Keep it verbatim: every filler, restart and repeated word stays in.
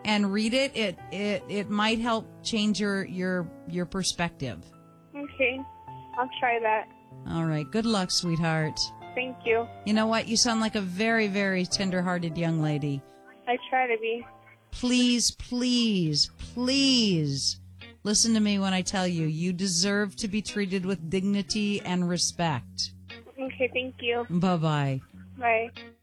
and read it. It it it might help change your your your perspective. Okay. I'll try that. All right. Good luck, sweetheart. Thank you. You know what? You sound like a very, very tender-hearted young lady. I try to be. Please, please, please listen to me when I tell you, you deserve to be treated with dignity and respect. Okay, thank you. Bye-bye. Bye.